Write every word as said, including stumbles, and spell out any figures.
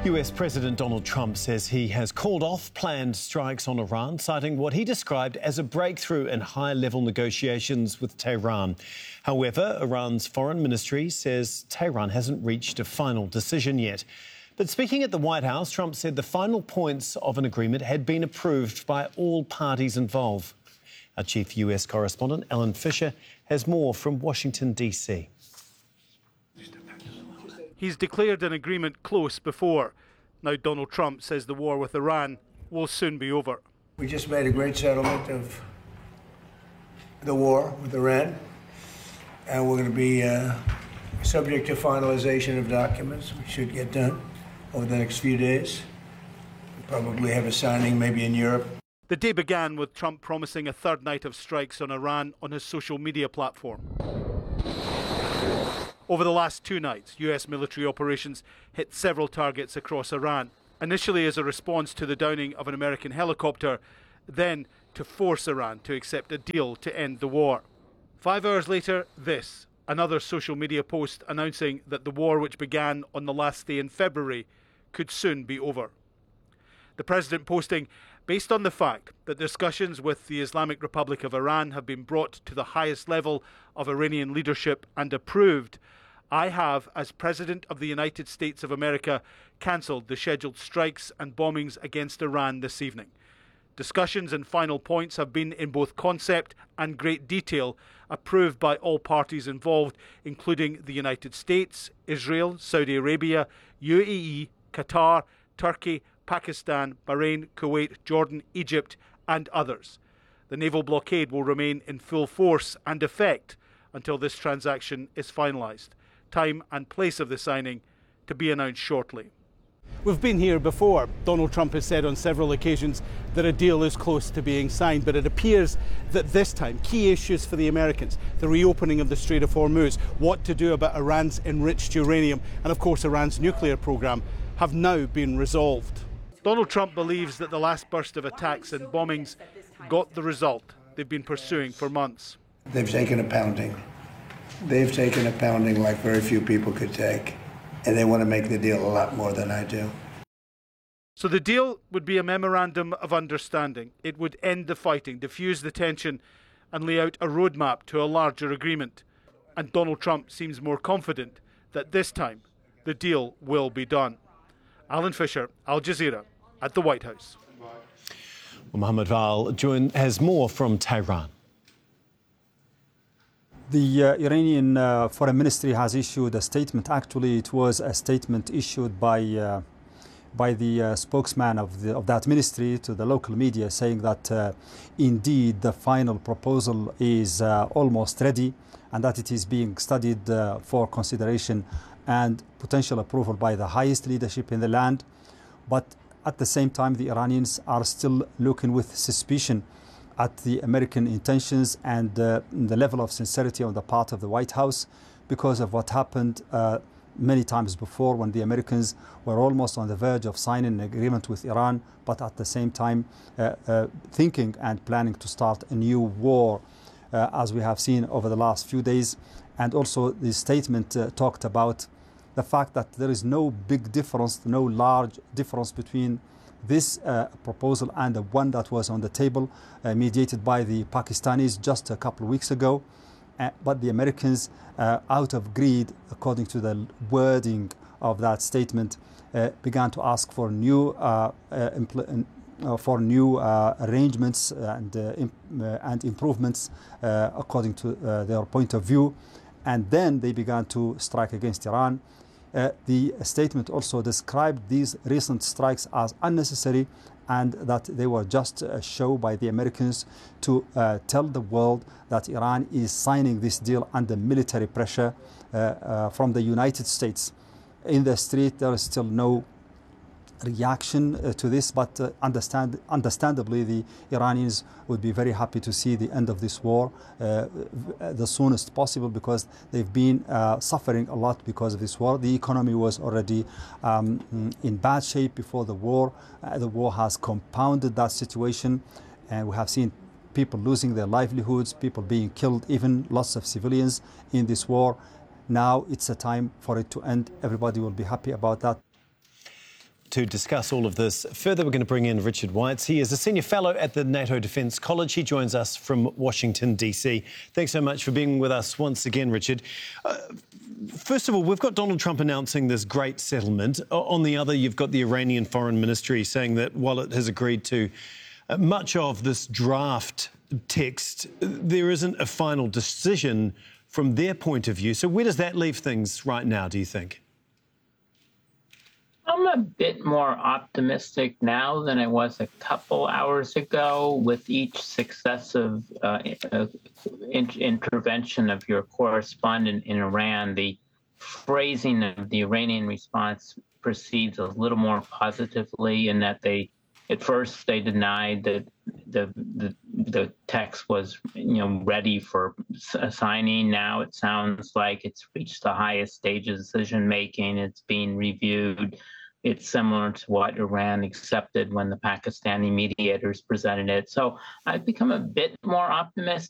U S President Donald Trump says he has called off planned strikes on Iran, citing what he described as a breakthrough in high-level negotiations with Tehran. However, Iran's foreign ministry says Tehran hasn't reached a final decision yet. But speaking at the White House, Trump said the final points of an agreement had been approved by all parties involved. Our chief U S correspondent, Alan Fisher, has more from Washington, D C. He's declared an agreement close before. Now Donald Trump says the war with Iran will soon be over. We just made a great settlement of the war with Iran, and we're going to be uh, subject to finalization of documents, which should get done over the next few days. We'll probably have a signing maybe in Europe. The day began with Trump promising a third night of strikes on Iran on his social media platform. Over the last two nights, U S military operations hit several targets across Iran, initially as a response to the downing of an American helicopter, then to force Iran to accept a deal to end the war. Five hours later, this, another social media post announcing that the war, which began on the last day in February, could soon be over. The president posting, based on the fact that discussions with the Islamic Republic of Iran have been brought to the highest level of Iranian leadership and approved, I have, as President of the United States of America, cancelled the scheduled strikes and bombings against Iran this evening. Discussions and final points have been in both concept and great detail approved by all parties involved, including the United States, Israel, Saudi Arabia, U A E, Qatar, Turkey, Pakistan, Bahrain, Kuwait, Jordan, Egypt, and others. The naval blockade will remain in full force and effect until this transaction is finalised. Time and place of the signing to be announced shortly. We've been here before. Donald Trump has said on several occasions that a deal is close to being signed, but it appears that this time key issues for the Americans, the reopening of the Strait of Hormuz, what to do about Iran's enriched uranium, and of course Iran's nuclear program, have now been resolved. Donald Trump believes that the last burst of attacks and bombings got the result they've been pursuing for months. They've taken a pounding. They've taken a pounding like very few people could take, and they want to make the deal a lot more than I do. So the deal would be a memorandum of understanding. It would end the fighting, diffuse the tension, and lay out a roadmap to a larger agreement. And Donald Trump seems more confident that this time the deal will be done. Alan Fisher, Al Jazeera, at the White House. Well, Mohammed Val has more from Tehran. The uh, Iranian uh, Foreign Ministry has issued a statement. Actually, it was a statement issued by uh, by the uh, spokesman of, the, of that ministry to the local media, saying that uh, indeed the final proposal is uh, almost ready and that it is being studied uh, for consideration and potential approval by the highest leadership in the land. But at the same time, the Iranians are still looking with suspicion at the American intentions and uh, the level of sincerity on the part of the White House because of what happened uh, many times before when the Americans were almost on the verge of signing an agreement with Iran, but at the same time uh, uh, thinking and planning to start a new war, uh, as we have seen over the last few days. And also the statement uh, talked about the fact that there is no big difference, no large difference between this uh, proposal and the one that was on the table uh, mediated by the Pakistanis just a couple of weeks ago. Uh, but the Americans, uh, out of greed, according to the wording of that statement, uh, began to ask for new uh, uh, impl- uh, for new uh, arrangements and uh, imp- uh, and improvements uh, according to uh, their point of view, and then they began to strike against Iran. Uh, the statement also described these recent strikes as unnecessary and that they were just a show by the Americans to uh, tell the world that Iran is signing this deal under military pressure uh, uh, from the United States. In the street, there is still no reaction uh, to this, but uh, understand, understandably the Iranians would be very happy to see the end of this war uh, the soonest possible, because they've been uh, suffering a lot because of this war. The economy was already um, in bad shape before the war. Uh, the war has compounded that situation, and we have seen people losing their livelihoods, people being killed, even lots of civilians in this war. Now it's a time for it to end. Everybody will be happy about that. to discuss all of this further, we're going to bring in Richard Weitz. He is a senior fellow at the NATO Defence College. He joins us from Washington, D C. Thanks so much for being with us once again, Richard. Uh, first of all, we've got Donald Trump announcing this great settlement. On the other, you've got the Iranian Foreign Ministry saying that while it has agreed to uh, much of this draft text, there isn't a final decision from their point of view. So where does that leave things right now, do you think? I'm a bit more optimistic now than I was a couple hours ago. With each successive uh, uh, in- intervention of your correspondent in Iran, the phrasing of the Iranian response proceeds a little more positively in that they, at first, they denied that the the, the text was, you know, ready for signing. Now it sounds like it's reached the highest stage of decision making. It's being reviewed. It's similar to what Iran accepted when the Pakistani mediators presented it. So I've become a bit more optimistic.